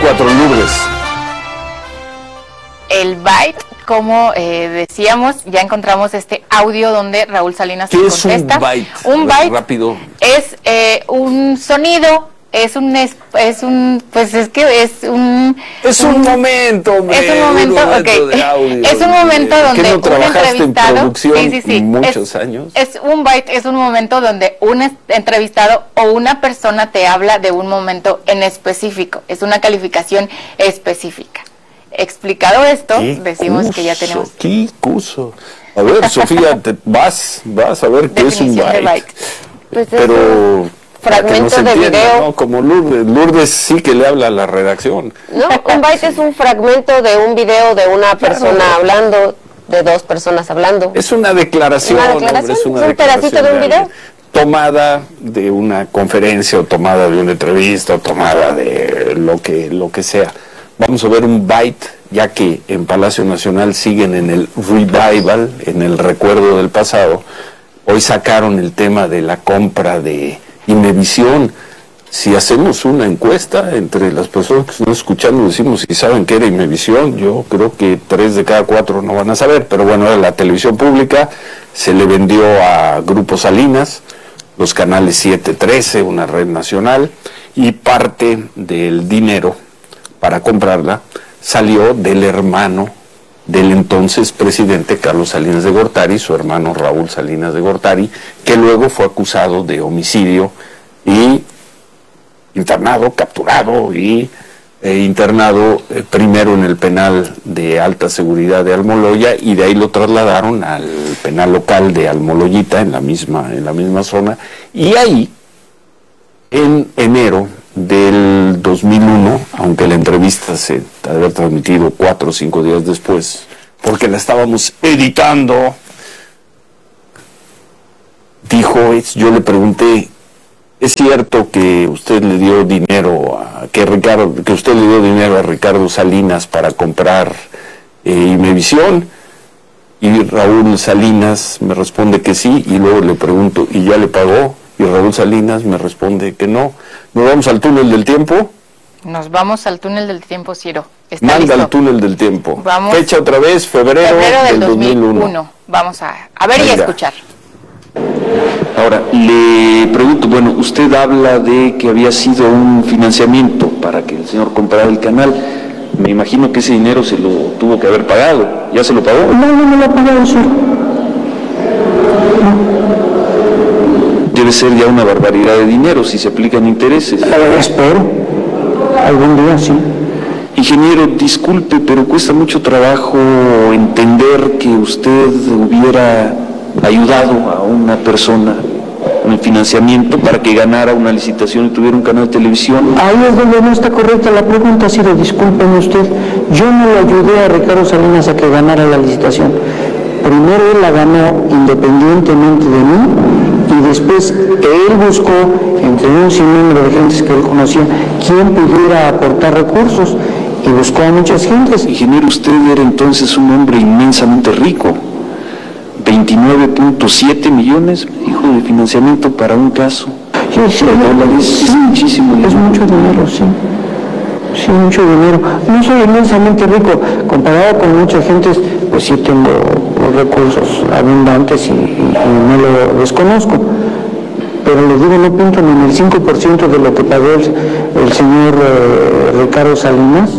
4, Lourdes. El byte, como decíamos, ya encontramos este audio donde Raúl Salinas ¿Qué es contesta. un byte? Un byte rápido. Es un sonido, es un momento, hombre, es un momento, okay. de audio. Es un momento donde ¿Qué no un trabajaste entrevistado, en producción muchos años? Es un byte, es un momento donde un entrevistado o una persona te habla de un momento en específico, es una calificación específica. Explicado esto, decimos que ya tenemos. ¡Qué curso! A ver, Sofía, vas a ver qué es un byte. Pues pero fragmento de video. ¿no? Como Lourdes sí que le habla a la redacción. No, un byte es un fragmento de un video de una persona hablando, de dos personas hablando. Es una declaración. Hombre, es un pedacito de un video. Tomada de una conferencia, o tomada de una entrevista, o tomada de lo que sea. Vamos a ver un byte, ya que en Palacio Nacional siguen en el revival, en el recuerdo del pasado. Hoy sacaron el tema de la compra de Imevisión. Si hacemos una encuesta entre las personas que están escuchando, decimos si saben qué era Imevisión, yo creo que 3 de cada 4 no van a saber, pero bueno, era la televisión pública, se le vendió a Grupo Salinas, los canales 7, 13, una red nacional, y parte del dinero para comprarla salió del hermano del entonces presidente Carlos Salinas de Gortari, su hermano Raúl Salinas de Gortari, que luego fue acusado de homicidio y internado, capturado y internado primero en el penal de alta seguridad de Almoloya, y de ahí lo trasladaron al penal local de Almoloyita en la misma zona, y ahí en enero del 2001, aunque la entrevista se debe haber transmitido 4 o 5 días después, porque la estábamos editando, dijo, yo le pregunté, ¿es cierto que usted le dio dinero que usted le dio dinero a Ricardo Salinas para comprar Imevisión? Y Raúl Salinas me responde que sí, y luego le pregunto, ¿y ya le pagó? Y Raúl Salinas me responde que no. ¿Nos vamos al túnel del tiempo? Nos vamos al túnel del tiempo, Ciro. Manda listo. al túnel del tiempo. Vamos. Fecha otra vez, febrero del 2001. Vamos a ver y a escuchar. Ahora, le pregunto, bueno, usted habla de que había sido un financiamiento para que el señor comprara el canal. Me imagino que ese dinero se lo tuvo que haber pagado. ¿Ya se lo pagó? No lo ha pagado, sí. Debe ser ya una barbaridad de dinero si se aplican intereses. Espero. Algún día, sí. Ingeniero, disculpe, pero cuesta mucho trabajo entender que usted hubiera ayudado a una persona en el financiamiento para que ganara una licitación y tuviera un canal de televisión. Ahí es donde no está correcta la pregunta, Ciro, discúlpeme usted. Yo no le ayudé a Ricardo Salinas a que ganara la licitación. Primero él la ganó independientemente de mí, y después él buscó, entre un sinnúmero de gentes que él conocía, quien pudiera aportar recursos, y buscó a muchas gentes. Ingeniero, usted era entonces un hombre inmensamente rico. 29.7 millones, hijo, de financiamiento para un caso. Sí, dólares, es muchísimo dinero. Es mucho dinero, sí. Sí, mucho dinero. No soy inmensamente rico, comparado con muchas gentes, pues sí tengo recursos abundantes y no lo desconozco. Pero les digo, no pinto ni en el 5% de lo que pagó el señor Ricardo Salinas.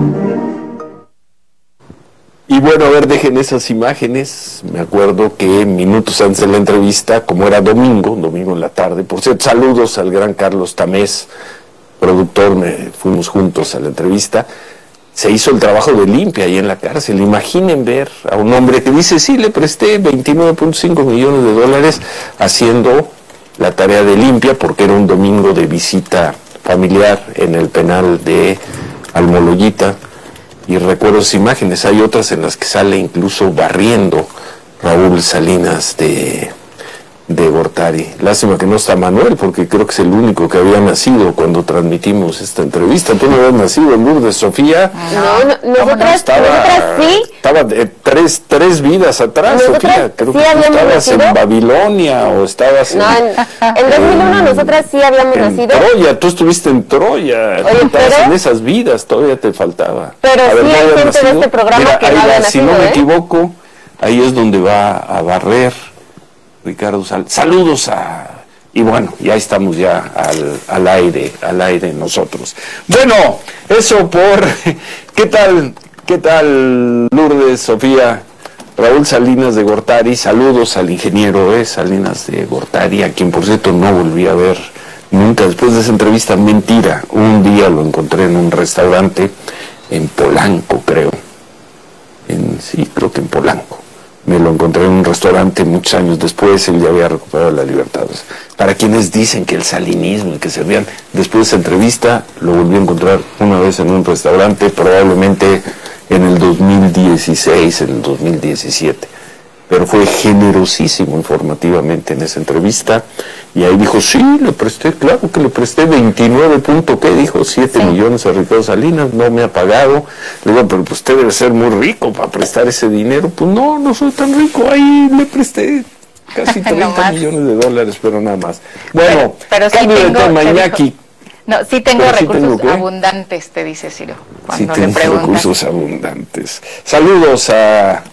Y bueno, a ver, dejen esas imágenes. Me acuerdo que minutos antes de la entrevista, como era domingo en la tarde, por cierto, saludos al gran Carlos Tamés, productor, fuimos juntos a la entrevista. Se hizo el trabajo de limpia ahí en la cárcel. Imaginen ver a un hombre que dice, sí, le presté 29.5 millones de dólares haciendo la tarea de limpia, porque era un domingo de visita familiar en el penal de Almoloyita. Y recuerdo esas imágenes. Hay otras en las que sale incluso barriendo Raúl Salinas de de Gortari. Lástima que no está Manuel, porque creo que es el único que había nacido cuando transmitimos esta entrevista. ¿Tú no habías nacido, Lourdes, Sofía? Nosotras sí. Estaba tres vidas atrás, Sofía. Creo sí que tú estabas nacido en Babilonia o estabas en 2001 nosotras sí habíamos nacido. Troya, tú estuviste en Troya. Oye, estabas en esas vidas, todavía te faltaba. Pero sí hay gente de este programa que no había nacido. Si no me equivoco, ahí es donde va a barrer Ricardo Saludos y bueno, ya estamos ya al aire nosotros. Bueno, eso ¿qué tal Lourdes, Sofía? Raúl Salinas de Gortari, saludos al ingeniero Salinas de Gortari, a quien por cierto no volví a ver nunca después de esa entrevista. Mentira, un día lo encontré en un restaurante en Polanco, creo que en Polanco. Me lo encontré en un restaurante muchos años después, él ya había recuperado la libertad. Para quienes dicen que el salinismo, que servían, después de esa entrevista, lo volví a encontrar una vez en un restaurante, probablemente en el 2016, en el 2017. Pero fue generosísimo informativamente en esa entrevista, y ahí dijo, sí, le presté, claro que le presté 7 millones a Ricardo Salinas, no me ha pagado. Le digo, pero pues usted debe ser muy rico para prestar ese dinero. Pues no soy tan rico, ahí le presté casi 30 millones de dólares, pero nada más. Bueno, pero sí cambio de tema, Iñaki. No, sí tengo recursos abundantes, te dice Ciro. Sí tengo recursos abundantes. Saludos a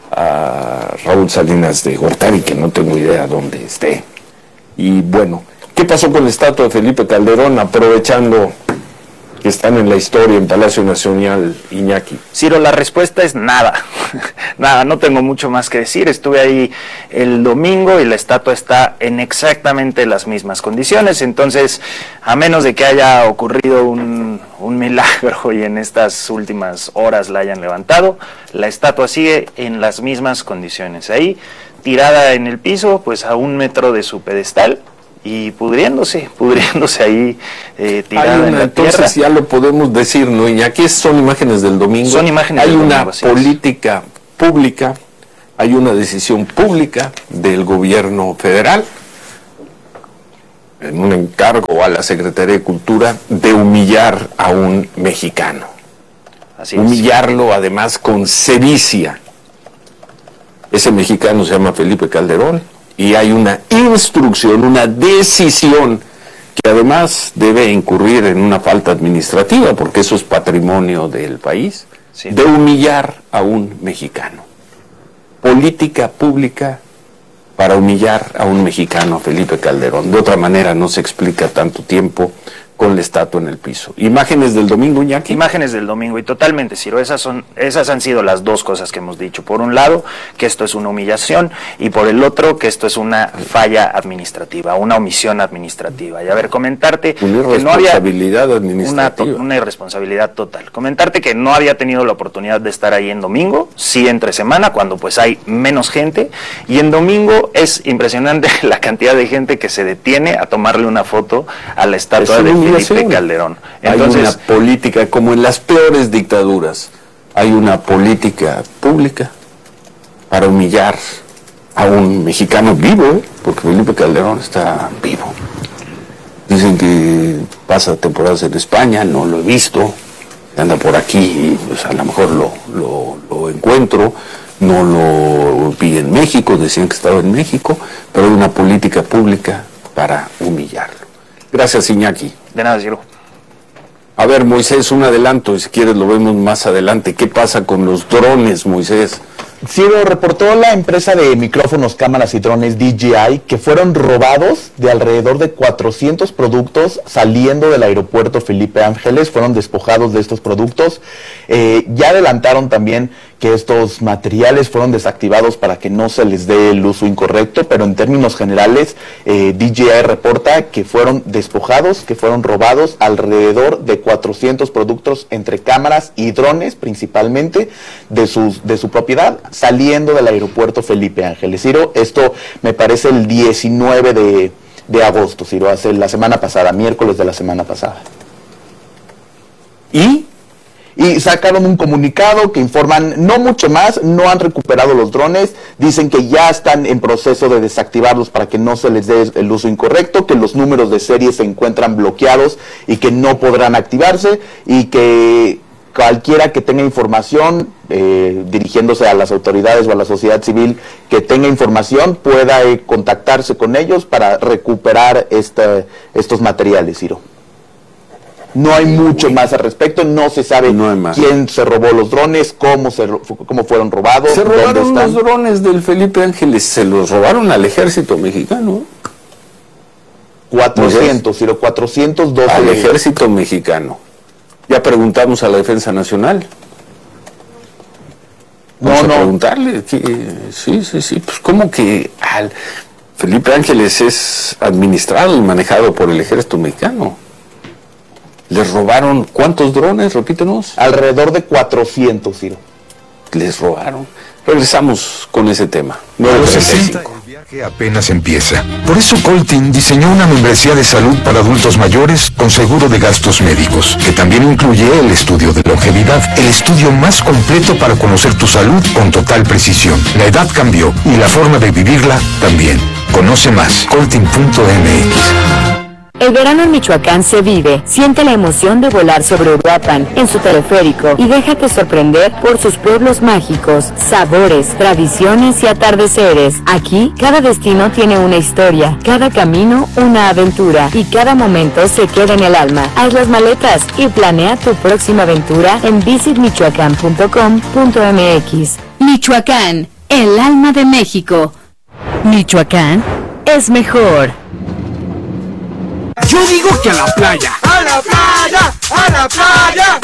Raúl Salinas de Gortari, que no tengo idea dónde esté. Y bueno, ¿qué pasó con la estatua de Felipe Calderón, aprovechando que están en la historia en Palacio Nacional, Iñaki? Ciro, la respuesta es nada. Nada, no tengo mucho más que decir. Estuve ahí el domingo y la estatua está en exactamente las mismas condiciones. Entonces, a menos de que haya ocurrido un milagro y en estas últimas horas la hayan levantado, la estatua sigue en las mismas condiciones. Ahí, tirada en el piso, pues a 1 metro de su pedestal, y pudriéndose ahí, tirada en la tierra. Entonces ya lo podemos decir, ¿no? Y aquí son imágenes del domingo. Son imágenes del domingo. Hay una política pública, hay una decisión pública del gobierno federal, en un encargo a la Secretaría de Cultura, de humillar a un mexicano. Así es. Humillarlo además con sevicia. Ese mexicano se llama Felipe Calderón, y hay una instrucción, una decisión, que además debe incurrir en una falta administrativa, porque eso es patrimonio del país, sí, de humillar a un mexicano. Política pública para humillar a un mexicano, Felipe Calderón. De otra manera no se explica tanto tiempo con la estatua en el piso. ¿Imágenes del domingo, Iñaki? Imágenes del domingo, y totalmente, Ciro, esas han sido las dos cosas que hemos dicho. Por un lado, que esto es una humillación, y por el otro, que esto es una falla administrativa, una omisión administrativa. Y a ver, comentarte una que no había administrativa. Una irresponsabilidad total. Comentarte que no había tenido la oportunidad de estar ahí en domingo, sí entre semana, cuando pues hay menos gente, y en domingo es impresionante la cantidad de gente que se detiene a tomarle una foto a la estatua de Felipe Calderón. Entonces, hay una política, como en las peores dictaduras, hay una política pública para humillar a un mexicano vivo, porque Felipe Calderón está vivo. Dicen que pasa temporadas en España, no lo he visto, anda por aquí y pues a lo mejor lo encuentro. No lo vi en México, decían que estaba en México, pero hay una política pública para humillarlo. Gracias, Iñaki. De nada, Ciro. A ver, Moisés, un adelanto, y si quieres lo vemos más adelante. ¿Qué pasa con los drones, Moisés? Ciro, reportó la empresa de micrófonos, cámaras y drones DJI que fueron robados de alrededor de 400 productos saliendo del aeropuerto Felipe Ángeles, fueron despojados de estos productos. Ya adelantaron también que estos materiales fueron desactivados para que no se les dé el uso incorrecto, pero en términos generales, DJI reporta que fueron despojados, que fueron robados alrededor de 400 productos entre cámaras y drones, principalmente, de su propiedad, saliendo del aeropuerto Felipe Ángeles. Ciro, esto me parece el 19 de agosto, Ciro, hace la semana pasada, miércoles de la semana pasada. Y sacaron un comunicado que informan no mucho más, no han recuperado los drones, dicen que ya están en proceso de desactivarlos para que no se les dé el uso incorrecto, que los números de serie se encuentran bloqueados y que no podrán activarse, y que cualquiera que tenga información, dirigiéndose a las autoridades o a la sociedad civil, que tenga información, pueda contactarse con ellos para recuperar estos materiales, Ciro. No hay mucho más al respecto, no se sabe quién se robó los drones, cómo fueron robados. Se robaron los drones del Felipe Ángeles, se los robaron al ejército mexicano. 400, Ciro, 412. Al ejército mexicano. Ya preguntamos a la Defensa Nacional. Vamos a preguntarle. Sí. Pues ¿cómo que al Felipe Ángeles es administrado y manejado por el ejército mexicano? ¿Les robaron cuántos drones? Repítenos. Alrededor de 400, Ciro. Les robaron. Regresamos con ese tema. El viaje apenas empieza. Por eso Colting diseñó una membresía de salud para adultos mayores con seguro de gastos médicos, que también incluye el estudio de longevidad, el estudio más completo para conocer tu salud con total precisión. La edad cambió y la forma de vivirla también. Conoce más, colting.mx. El verano en Michoacán se vive. Siente la emoción de volar sobre Uruapan en su teleférico y déjate sorprender por sus pueblos mágicos, sabores, tradiciones y atardeceres. Aquí, cada destino tiene una historia, cada camino una aventura y cada momento se queda en el alma. Haz las maletas y planea tu próxima aventura en visitmichoacán.com.mx. Michoacán, el alma de México. Michoacán es mejor. Yo digo que a la playa. ¡A la playa! ¡A la playa!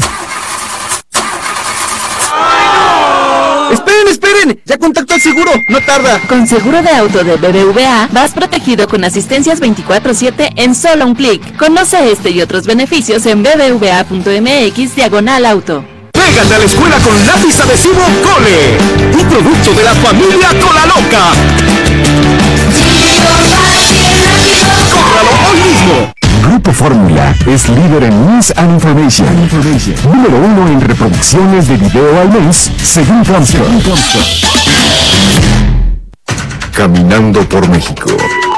¡Ay, no! ¡Esperen! ¡Ya contacto al seguro! ¡No tarda! Con seguro de auto de BBVA, vas protegido con asistencias 24/7 en solo un clic. Conoce este y otros beneficios en bbva.mx/auto. Pégate a la escuela con lápiz adhesivo Cole, un producto de la familia Colaloca. ¡Cómpralo hoy mismo! Grupo Fórmula es líder en News and Information. Número 1 en reproducciones de video al mes, según Comscore. Caminando por México.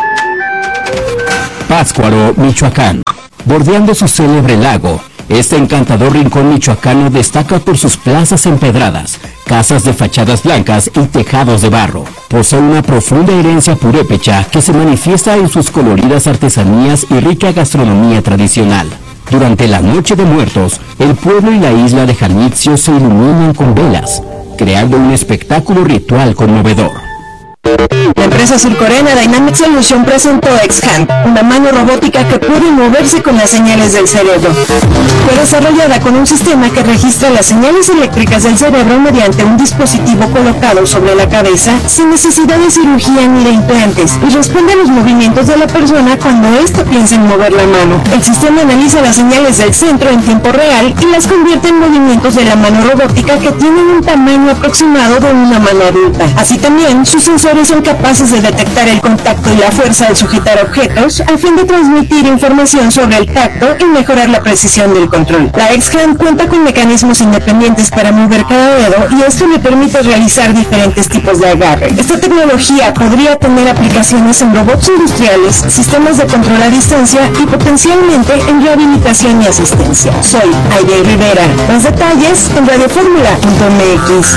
Pátzcuaro, Michoacán. Bordeando su célebre lago, este encantador rincón michoacano destaca por sus plazas empedradas, casas de fachadas blancas y tejados de barro. Posee una profunda herencia purépecha que se manifiesta en sus coloridas artesanías y rica gastronomía tradicional. Durante la Noche de Muertos, el pueblo y la isla de Janitzio se iluminan con velas, creando un espectáculo ritual conmovedor. La empresa surcoreana Dynamic Solution presentó X-Hand, una mano robótica que puede moverse con las señales del cerebro. Fue desarrollada con un sistema que registra las señales eléctricas del cerebro mediante un dispositivo colocado sobre la cabeza sin necesidad de cirugía ni de implantes y responde a los movimientos de la persona cuando ésta piensa en mover la mano. El sistema analiza las señales del centro en tiempo real y las convierte en movimientos de la mano robótica que tienen un tamaño aproximado de una mano adulta. Así también, sus sensores son capaces de detectar el contacto y la fuerza al sujetar objetos a fin de transmitir información sobre el tacto y mejorar la precisión del control. La X-Hand cuenta con mecanismos independientes para mover cada dedo y esto le permite realizar diferentes tipos de agarre. Esta tecnología podría tener aplicaciones en robots industriales, sistemas de control a distancia y potencialmente en rehabilitación y asistencia. Soy Aide Rivera. Más detalles en radioformula.mx.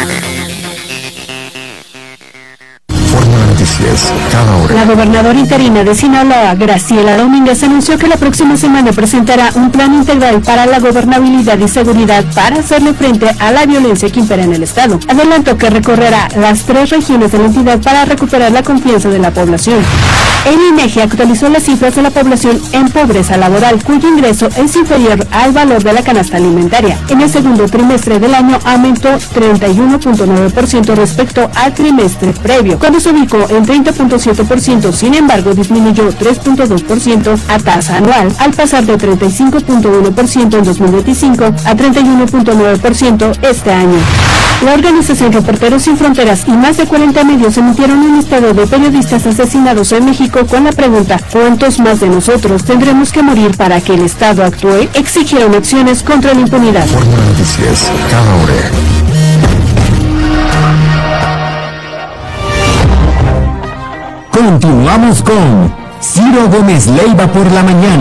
Cada hora. La gobernadora interina de Sinaloa, Graciela Domínguez, anunció que la próxima semana presentará un plan integral para la gobernabilidad y seguridad para hacerle frente a la violencia que impera en el estado. Adelantó que recorrerá las 3 regiones de la entidad para recuperar la confianza de la población. El INEGI actualizó las cifras de la población en pobreza laboral, cuyo ingreso es inferior al valor de la canasta alimentaria. En el segundo trimestre del año aumentó 31.9% respecto al trimestre previo, cuando se ubicó en 30.7%, sin embargo disminuyó 3.2% a tasa anual, al pasar de 35.1% en 2025 a 31.9% este año. La organización Reporteros Sin Fronteras y más de 40 medios emitieron un listado de periodistas asesinados en México con la pregunta: ¿cuántos más de nosotros tendremos que morir para que el Estado actúe? Exigieron acciones contra la impunidad. Fórmula Noticias, cada hora. Continuamos con Ciro Gómez Leiva por la mañana.